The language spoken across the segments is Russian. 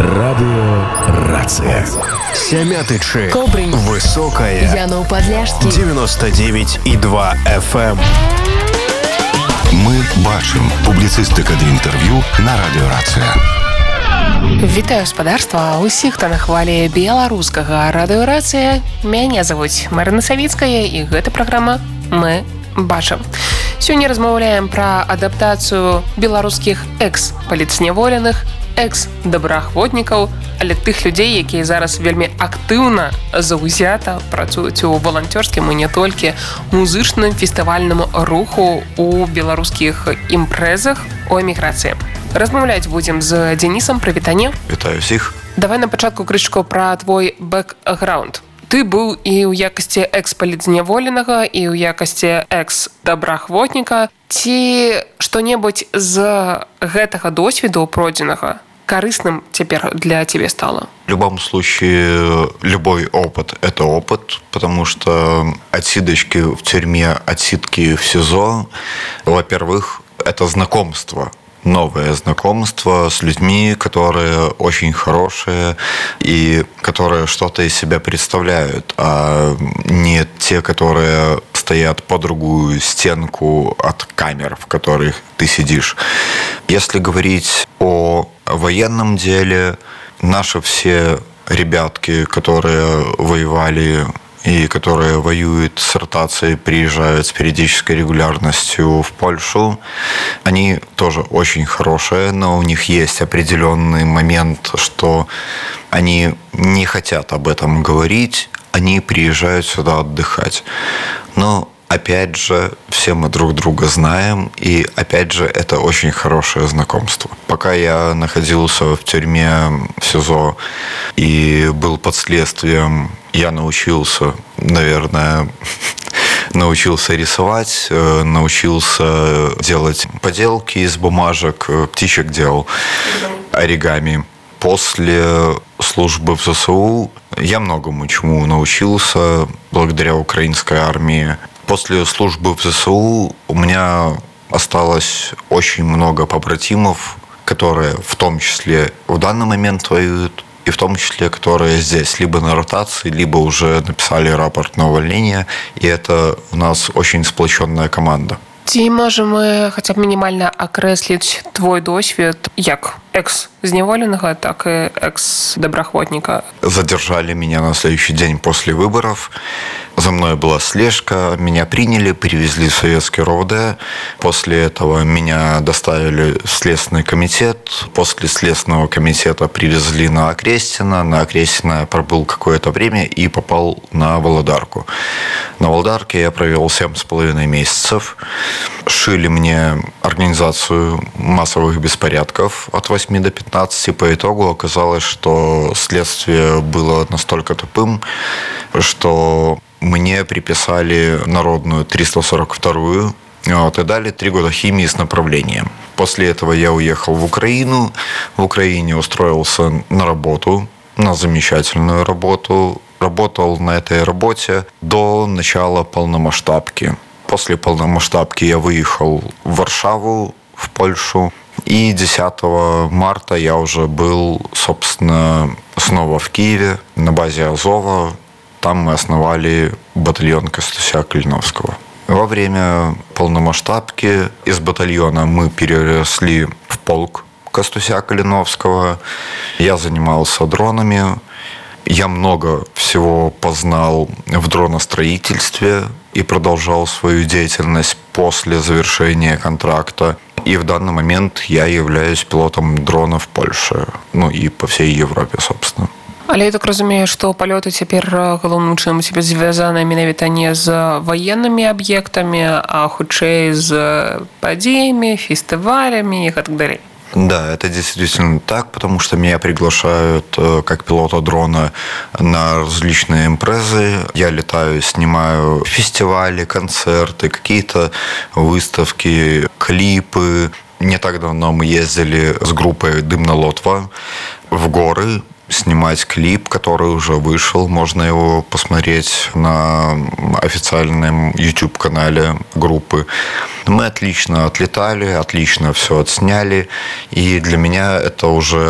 Радио «Рация». Сямятычы. Кобрин. Высокая. Яну-Подляшский. 99,2 FM. Мы бачым. Публіцыстыка ды інтэрв'ю на радыё «Рацыя». Вітаю гаспадарства усіх, хто на хвалі беларускага радыё «Рацыя». Мяне завуць Марына Савіцкая, і гэта праграма «Мы бачым». Сёння размаўляем пра адаптацыю беларускіх экс-палітзняволеных, экс-добраахвотнікаў, але тых людзей, якія зараз вельмі актыўна, заўзята працуюць у валанцёрскім і не толькі музычным фестывальным руху у беларускіх імпрэзах у эміграцыі. Размаўляць будзем з Денісам. Прывітанне. Вітаю ўсіх. Давай на пачатку крышачку пра твой бэкграунд. Ты быў і ў якасці экс-палітзняволенага, і ў якасці экс-добраахвотніка. Ці што-небудзь з гэтага досведу пройдзенага корыстным теперь для тебя стало? В любом случае, любой опыт – это опыт, потому что отсидочки в тюрьме, отсидки в СИЗО, во-первых, это знакомство. Новое знакомство с людьми, которые очень хорошие и которые что-то из себя представляют, а не те, которые стоят по другую стенку от камер, в которых ты сидишь. Если говорить о военном деле, наши все ребятки, которые воевали и которые воюют с ротацией, приезжают с периодической регулярностью в Польшу, они тоже очень хорошие, но у них есть определенный момент, что они не хотят об этом говорить, они приезжают сюда отдыхать. Но опять же, все мы друг друга знаем, и опять же, это очень хорошее знакомство. Пока я находился в тюрьме, в СИЗО и был под следствием, я научился, наверное, научился рисовать, научился делать поделки из бумажек, птичек делал, оригами. После службы в ЗСУ я многому чему научился благодаря украинской армии. После службы в ЗСУ у меня осталось очень много побратимов, которые в том числе в данный момент воюют, и в том числе, которые здесь либо на ротации, либо уже написали рапорт на увольнение, и это у нас очень сплоченная команда. Ці можем мы хотя бы минимально окреслить твой досвід як экс-зневоленного, так и экс-доброахвотника? Задержали меня на следующий день после выборов. За мной была слежка, меня приняли, перевезли в советский РОВД. После этого меня доставили в Следственный комитет. После Следственного комитета привезли на Окрестино. На Окрестино я пробыл какое-то время и попал на Володарку. На Володарке я провел 7,5 месяцев. Шили мне организацию массовых беспорядков от 8 до 15. По итогу оказалось, что следствие было настолько тупым, что мне приписали народную 342-ю и дали 3 года химии с направлением. После этого я уехал в Украину. В Украине устроился на работу, на замечательную работу. Работал на этой работе до начала полномасштабки. После полномасштабки я выехал в Варшаву, в Польшу. И 10 марта я уже был, собственно, снова в Киеве, на базе Азова. Там мы основали батальон Костуся Калиновского. Во время полномасштабки из батальона мы переросли в полк Костуся Калиновского. Я занимался дронами. Я много всего познал в дроностроительстве и продолжал свою деятельность после завершения контракта. И в данный момент я являюсь пилотом дрона в Польше, ну и по всей Европе, собственно. Але я так разумею, што палёты цяпер галоўным чынам цябе звязаны менавіта не з ваеннымі аб'ектамі, а хутчэй з падзеямі, фестывалямі і так далее. Да, это действительно так, потому что меня приглашают как пилота дрона на различные импрезы. Я летаю, снимаю фестивали, концерты, какие-то выставки, клипы. Не так давно мы ездили с группой «Дымна Лотва» в горы снимать клип, который уже вышел. Можно его посмотреть на официальном YouTube-канале группы. Мы отлично отлетали, отлично все отсняли. И для меня это уже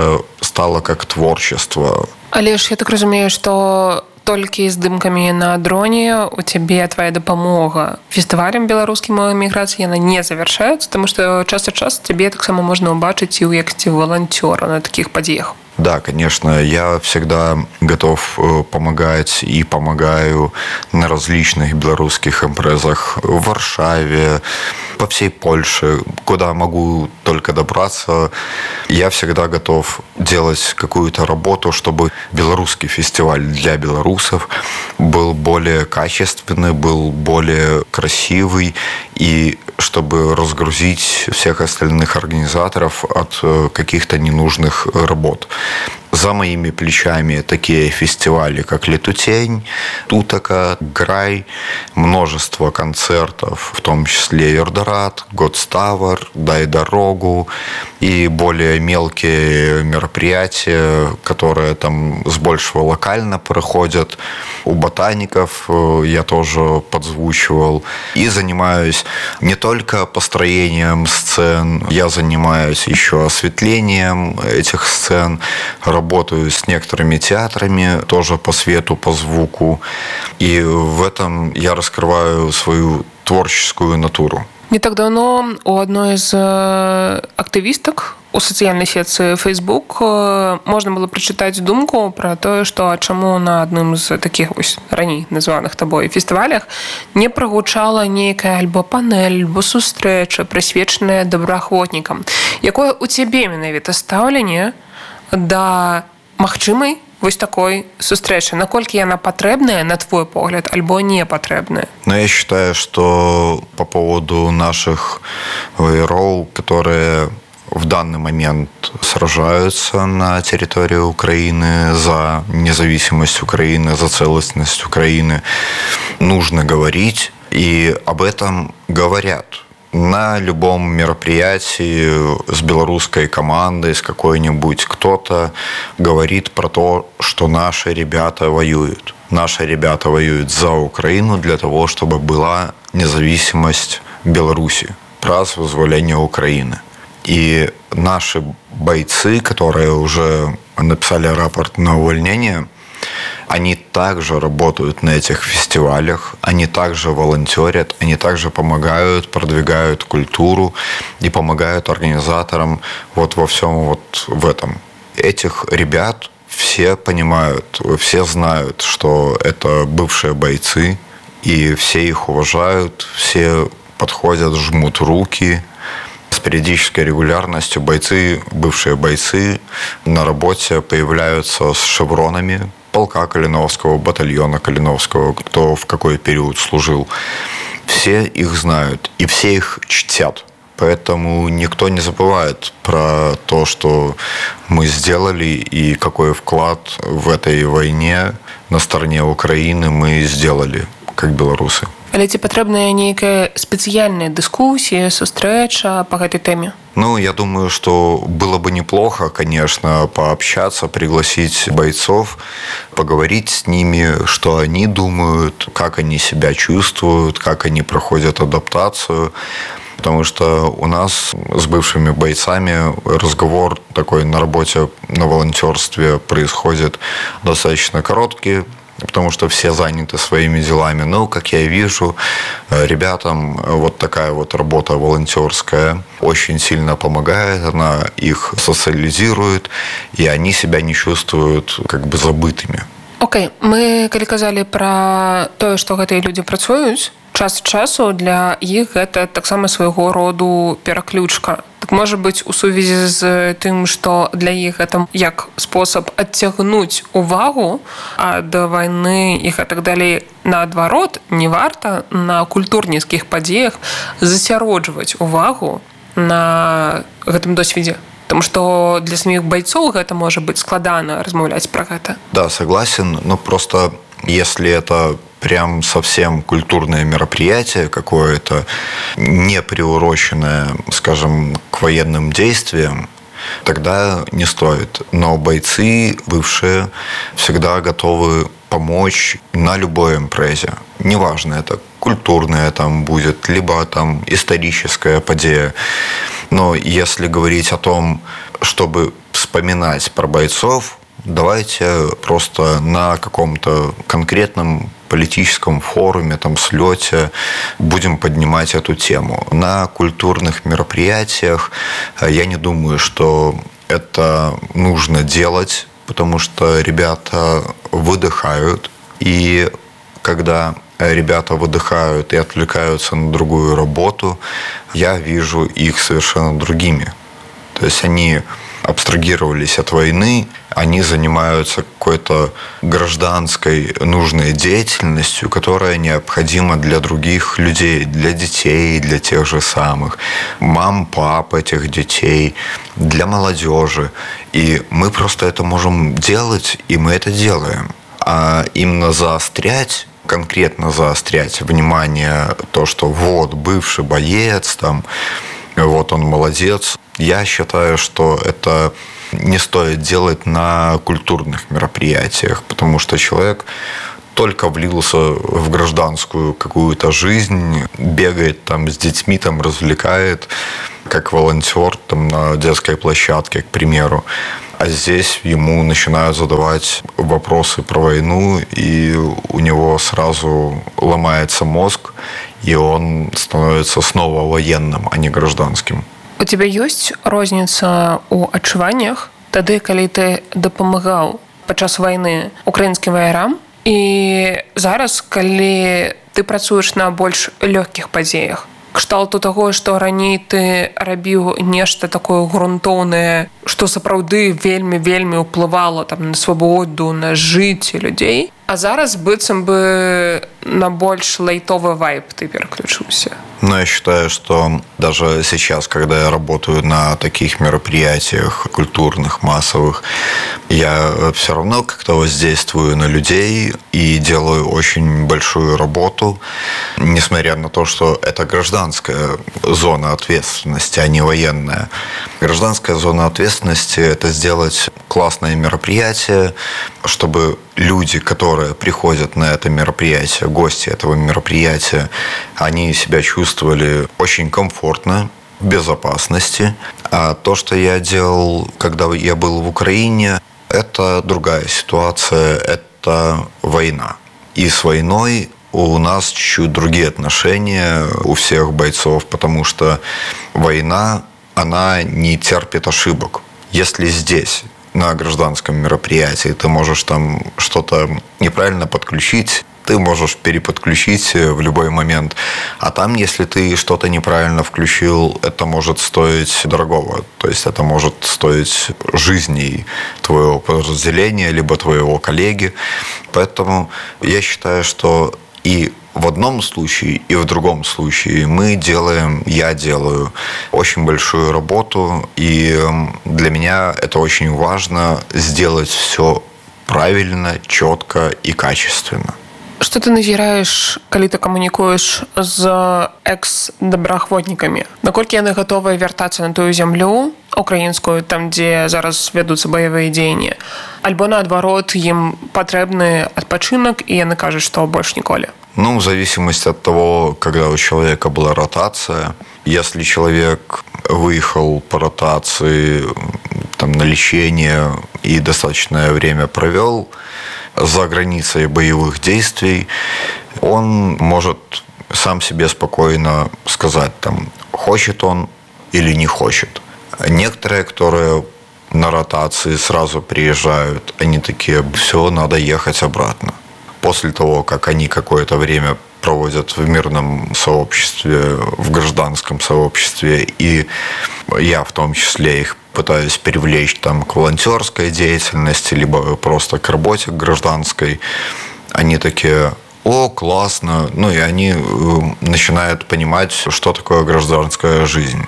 стало как творчество. Але ж я так разумею, што толькі з здымкамі на дроне у цябе твоя дапамога фестывалем беларускім эміграцыі яна не завяршаецца, таму што час ад часу цябе таксама можна ўбачыць і ў якасці валанцёра на такіх падзеях. Да, конечно, я всегда готов помогать и помогаю на различных белорусских импрезах в Варшаве, по всей Польше, куда могу только добраться. Я всегда готов делать какую-то работу, чтобы белорусский фестиваль для белорусов был более качественный, был более красивый, и чтобы разгрузить всех остальных организаторов от каких-то ненужных работ. За моими плечами такие фестивали, как «Летутень», «Тутака», «Грай», множество концертов, в том числе «Йордорат», «Годставер», «Дай дорогу» и более мелкие мероприятия, которые там с большего локально проходят. У ботаников я тоже подзвучивал. И занимаюсь не только построением сцен, я занимаюсь еще осветлением этих сцен, работаю с некоторыми театрами, тоже по свету, по звуку. И в этом я раскрываю свою творческую натуру. Не так давно у одной из актывістак у сацыяльнай сетцы Facebook можна было прачытаць думку пра тое, што чаму на адным з такіх вось раней названых табой фестывалях не прагучала нейкая альбо панель, альбо сустрэча, прысвечаная добраахвотнікам. Якое у цябе менавіта стаўленне да магчымай вось такой сустрэчы? Наколькі яна патрэбная, на твой погляд, альбо не патрэбная? Но я считаю, что по поводу наших вояроў, которые в данный момент сражаются на территории Украины за независимость Украины, за целостность Украины, нужно говорить, и об этом говорят. На любом мероприятии с белорусской командой, с какой-нибудь, кто-то говорит про то, что наши ребята воюют. Наши ребята воюют за Украину для того, чтобы была независимость Беларуси, право вызволения Украины. И наши бойцы, которые уже написали рапорт на увольнение, они также работают на этих фестивалях, они также волонтерят, они также помогают, продвигают культуру и помогают организаторам вот во всем вот в этом. Этих ребят все понимают, все знают, что это бывшие бойцы, и все их уважают, все подходят, жмут руки. С периодической регулярностью бывшие бойцы на работе появляются с шевронами полка Калиновского, батальона Калиновского, кто в какой период служил. Все их знают и все их чтят. Поэтому никто не забывает про то, что мы сделали и какой вклад в этой войне на стороне Украины мы сделали, как белорусы. Але ці патрэбная нейкая спецыяльная дыскусія, сустрэча по гэтай тэме? Ну, я думаю, что было бы неплохо, конечно, пообщаться, пригласить бойцов, поговорить с ними, что они думают, как они себя чувствуют, как они проходят адаптацию. Потому что у нас с бывшими бойцами разговор такой на работе, на волонтерстве происходит достаточно короткий, потому что все заняты своими делами. Но, как я вижу, ребятам вот такая вот работа волонтерская очень сильно помогает, она их социализирует, и они себя не чувствуют как бы забытыми. Окей, мы калі казалі пра тое, што гэтыя людзі працуюць, час ад часу для іх гэта таксама свайго роду пераключка. Так можа быць у сувязі з тым, што для іх гэта як спосаб адцягнуць увагу ад вайны і гэтак далей. Наадварот, не варта на культурніцкіх падзеях засяроджваць увагу на гэтым досведзе. Потому что для самих бойцов это может быть складано размаўляць про это. Да, согласен, но просто если это прям совсем культурное мероприятие какое-то, не приуроченное, скажем, к военным действиям, тогда не стоит. Но бойцы бывшие всегда готовы помочь на любой импрезе. Неважно, это культурное там будет, либо там историческая подея. Но если говорить о том, чтобы вспоминать про бойцов, давайте просто на каком-то конкретном политическом форуме, там, слете будем поднимать эту тему. На культурных мероприятиях я не думаю, что это нужно делать, потому что ребята выдыхают, и когда ребята выдыхают и отвлекаются на другую работу, я вижу их совершенно другими. То есть они абстрагировались от войны, они занимаются какой-то гражданской нужной деятельностью, которая необходима для других людей, для детей, для тех же самых мам, пап этих детей, для молодежи. И мы просто это можем делать, и мы это делаем. А именно конкретно заострять внимание, то, что вот бывший боец, там, вот он молодец. Я считаю, что это не стоит делать на культурных мероприятиях, потому что человек только влился в гражданскую какую-то жизнь, бегает там с детьми, там развлекает, как волонтер там на детской площадке, к примеру. А здесь ему начинают задавать вопросы про войну, и у него сразу ломается мозг, и он становится снова военным, а не гражданским. У тебя ёсць розніца ў адчуваннях тады, калі ты дапамагаў падчас вайны украінскім ваярам, і зараз, калі ты працуеш на больш лёгкіх падзеях, кшталту таго, што раней ты рабіў нешта такое грунтоўнае, што сапраўды вельмі ўплывала там на свабоду, на жыццё людзей, а зараз быццам бы на больш лайтовы вайб ты переключился. Но я считаю, что даже сейчас, когда я работаю на таких мероприятиях культурных, массовых, я все равно как-то воздействую на людей и делаю очень большую работу, несмотря на то, что это гражданская зона ответственности, а не военная. Гражданская зона ответственности – это сделать классное мероприятие, чтобы люди, которые приходят на это мероприятие, гости этого мероприятия, они себя чувствовали очень комфортно, в безопасности. А то, что я делал, когда я был в Украине, это другая ситуация, это война. И с войной у нас чуть-чуть другие отношения у всех бойцов, потому что война, она не терпит ошибок. Если здесь на гражданском мероприятии ты можешь там что-то неправильно подключить, ты можешь переподключить в любой момент. А там, если ты что-то неправильно включил, это может стоить дорогого. То есть это может стоить жизней твоего подразделения, либо твоего коллеги. Поэтому я считаю, что и в одном случае, и в другом случае я делаю очень большую работу, и для меня это очень важно сделать все правильно, четко и качественно. Што ты назіраеш, калі ты камунікуеш з экс-добраахвотнікамі? Наколькі яны гатовыя вяртацца на тую зямлю украінскую, там, дзе зараз вядуцца баявыя дзеянні? Альбо, наадварот, ім патрэбны адпачынак, и яны кажуць, што больш ніколі? Ну, в зависимости от того, когда у человека была ротация. Если человек выехал по ротации там, на лечение и достаточное время провел за границей боевых действий, он может сам себе спокойно сказать, там, хочет он или не хочет. Некоторые, которые на ротации сразу приезжают, они такие, все, надо ехать обратно. После того, как они какое-то время проводят в мирном сообществе, в гражданском сообществе, и я в том числе их пытаюсь привлечь там, к волонтерской деятельности, либо просто к работе гражданской, они такие, о, классно, ну и они начинают понимать, что такое гражданская жизнь.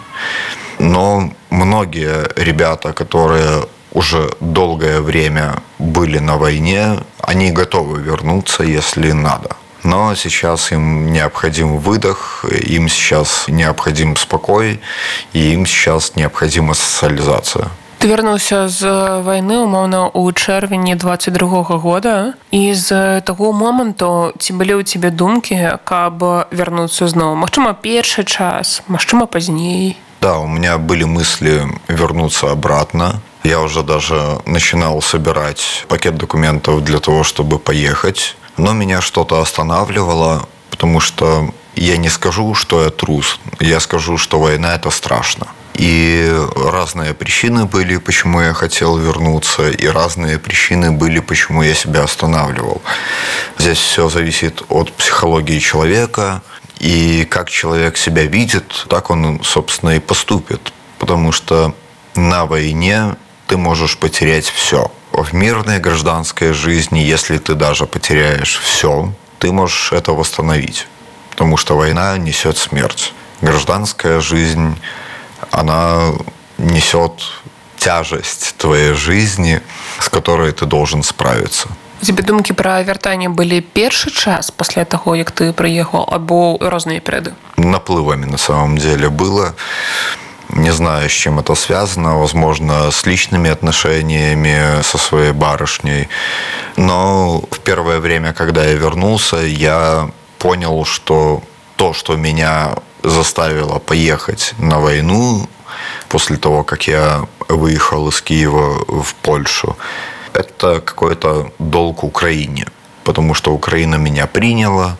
Но многие ребята, которые уже долгое время были на войне, они готовы вернуться, если надо. Но сейчас им необходим выдох, им сейчас необходим спокой, и им сейчас необходима социализация. Ты вярнуўся з вайны, умоўна, у чэрвені 22-го года, і з таго моманту ці былі ў цябе думкі, каб вярнуцца зноў? Магчыма, першы час, магчыма, пазней? Да, у меня были мысли вернуться обратно. Я уже даже начинал собирать пакет документов для того, чтобы поехать. Но меня что-то останавливало, потому что я не скажу, что я трус. Я скажу, что война – это страшно. И разные причины были, почему я хотел вернуться, и разные причины были, почему я себя останавливал. Здесь все зависит от психологии человека, и как человек себя видит, так он, собственно, и поступит. Потому что на войне ты можешь потерять все. В мирной гражданской жизни, если ты даже потеряешь все, ты можешь это восстановить. Потому что война несет смерть. Гражданская жизнь, она несет тяжесть твоей жизни, с которой ты должен справиться. У тебе думкі пра вяртанне былі першы час пасля таго, як ты прыехаў, або розныя перыяды? Наплывами на самом деле было. Не знаю, с чем это связано. Возможно, с личными отношениями со своей барышней. Но в первое время, когда я вернулся, я понял, что то, что меня заставило поехать на войну после того, как я выехал из Киева в Польшу, это какой-то долг Украине. Потому что Украина меня приняла,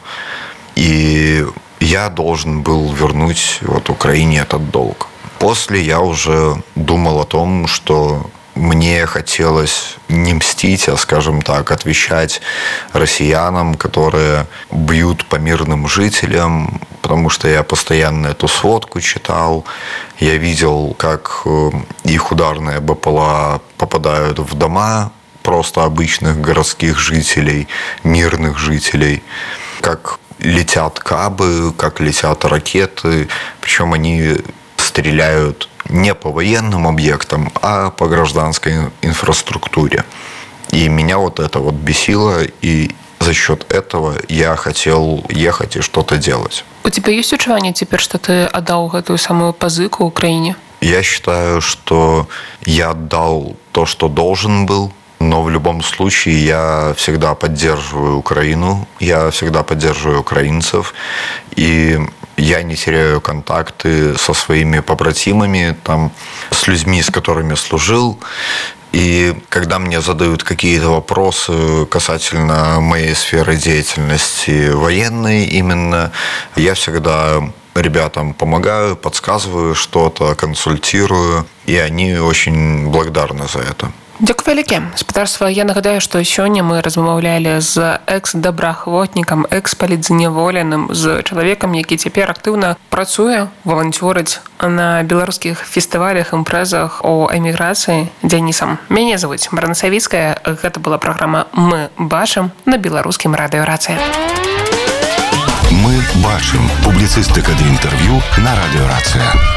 и я должен был вернуть Украине этот долг. После я уже думал о том, что мне хотелось не мстить, а, скажем так, отвечать россиянам, которые бьют по мирным жителям, потому что я постоянно эту сводку читал. Я видел, как их ударные БПЛА попадают в дома просто обычных городских жителей, мирных жителей, как летят кабы, как летят ракеты, причем они стреляют не по военным объектам, а по гражданской инфраструктуре. И меня это бесило, и за счет этого я хотел ехать и что-то делать. У тебя есть адчуванне цяпер, што ты аддаў гэтую самую пазыку Украине? Я считаю, что я отдал то, что должен был, но в любом случае я всегда поддерживаю Украину, я всегда поддерживаю украинцев, и я не теряю контакты со своими побратимами, с людьми, с которыми служил. И когда мне задают какие-то вопросы касательно моей сферы деятельности военной именно, я всегда ребятам помогаю, подсказываю что-то, консультирую, и они очень благодарны за это. Дзякуй вялікі. Спадарства, я нагадаю, што сёння мы размаўлялі з экс-добраахвотнікам, экс-палітзняволеным, з чалавекам, які цяпер актыўна працуе, валанцёрыць на беларускіх фестывалях, імпрэзах о эміграцыі Дзянісам. Мяне завуць Марына Савіцкая. Гэта была праграма «Мы бачым» на беларускім радыё «Рацыя». Мы бачым. Публіцыстыка ды інтэрв'ю на радыё «Рацыя».